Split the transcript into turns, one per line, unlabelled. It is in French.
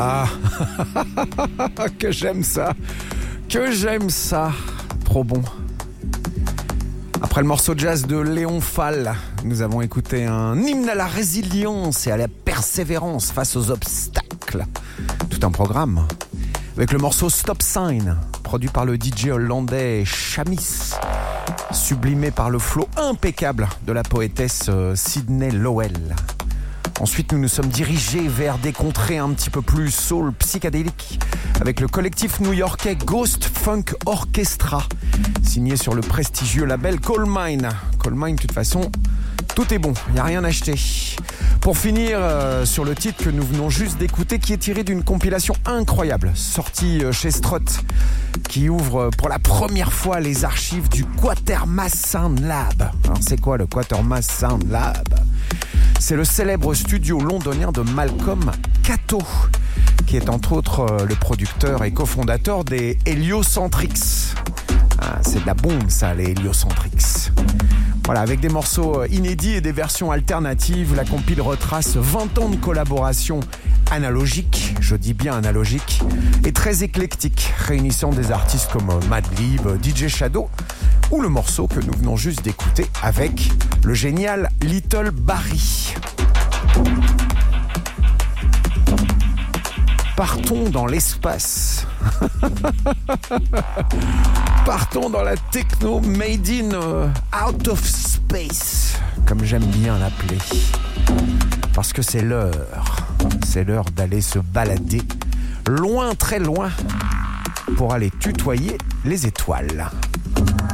Ah, que j'aime ça. Que j'aime ça. Trop bon. Après le morceau de jazz de Léon Fall, nous avons écouté un hymne à la résilience et à la persévérance face aux obstacles. Tout un programme. Avec le morceau Stop Sign, produit par le DJ hollandais Chamis, sublimé par le flow impeccable de la poétesse Sydney Lowell. Ensuite, nous nous sommes dirigés vers des contrées un petit peu plus soul psychédéliques avec le collectif new-yorkais Ghost Funk Orchestra, signé sur le prestigieux label Coal Mine. Coal Mine, de toute façon, tout est bon, il n'y a rien à acheter. Pour finir, sur le titre que nous venons juste d'écouter, qui est tiré d'une compilation incroyable, sortie chez Strut, qui ouvre pour la première fois les archives du Quatermass Sound Lab. Alors c'est quoi le Quatermass Sound Lab ? C'est le célèbre studio londonien de Malcolm Cato, qui est entre autres le producteur et cofondateur des Heliocentrics. Ah, c'est de la bombe ça, les Heliocentrics. Voilà, avec des morceaux inédits et des versions alternatives, la compile retrace 20 ans de collaboration analogique, je dis bien analogique, et très éclectique, réunissant des artistes comme Madlib, DJ Shadow, ou le morceau que nous venons juste d'écouter avec le génial Little Barry. Partons dans l'espace. Partons dans la techno made in out of space, comme j'aime bien l'appeler. Parce que c'est l'heure d'aller se balader loin, très loin, pour aller tutoyer les étoiles.